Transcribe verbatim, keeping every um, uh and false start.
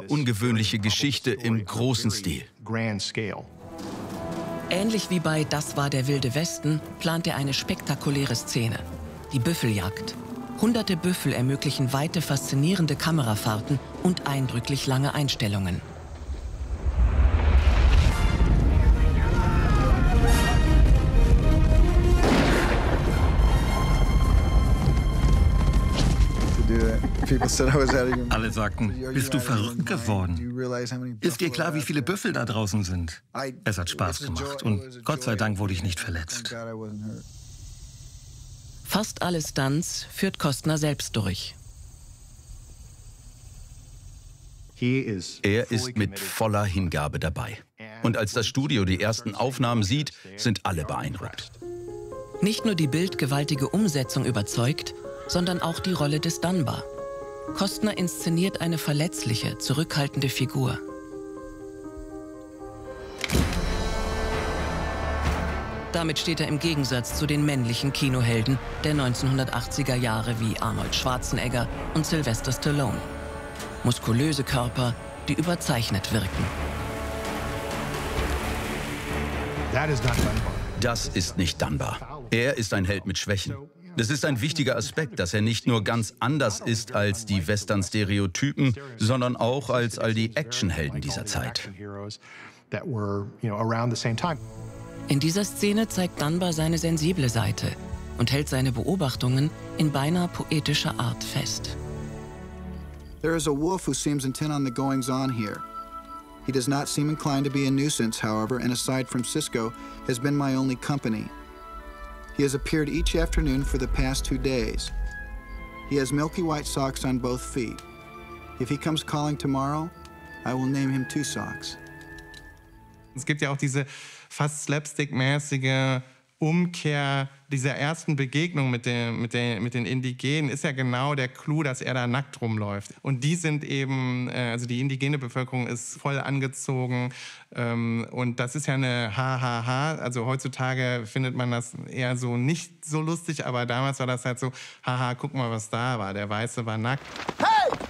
ungewöhnliche Geschichte im großen Stil. Ähnlich wie bei Das war der Wilde Westen plant er eine spektakuläre Szene. Die Büffeljagd. Hunderte Büffel ermöglichen weite, faszinierende Kamerafahrten und eindrücklich lange Einstellungen. Alle sagten, bist du verrückt geworden? Ist dir klar, wie viele Büffel da draußen sind? Es hat Spaß gemacht und Gott sei Dank wurde ich nicht verletzt. Fast alle Stunts führt Costner selbst durch. Er ist mit voller Hingabe dabei. Und als das Studio die ersten Aufnahmen sieht, sind alle beeindruckt. Nicht nur die bildgewaltige Umsetzung überzeugt, sondern auch die Rolle des Dunbar. Costner inszeniert eine verletzliche, zurückhaltende Figur. Damit steht er im Gegensatz zu den männlichen Kinohelden der neunzehnhundertachtziger Jahre wie Arnold Schwarzenegger und Sylvester Stallone. Muskulöse Körper, die überzeichnet wirken. Das ist nicht Dunbar. Er ist ein Held mit Schwächen. Es ist ein wichtiger Aspekt, dass er nicht nur ganz anders ist als die Western-Stereotypen, sondern auch als all die Actionhelden dieser Zeit. In dieser Szene zeigt Dunbar seine sensible Seite und hält seine Beobachtungen in beinahe poetischer Art fest. There is a wolf who seems intent on the goings-on here. He does not seem inclined to be a nuisance, however, and aside from Cisco, has been my only company. He has appeared each afternoon for the past two days. He has milky white socks on both feet. If he comes calling tomorrow, I will name him Two Socks. Es gibt ja auch diese fast slapstick-mäßige Umkehr dieser ersten Begegnung mit, dem, mit, den, mit den Indigenen ist ja genau der Clou, dass er da nackt rumläuft. Und die sind eben, also die indigene Bevölkerung ist voll angezogen. Und das ist ja eine Ha-Ha-Ha. Also heutzutage findet man das eher so nicht so lustig, aber damals war das halt so, haha, guck mal, was da war. Der Weiße war nackt. Hey!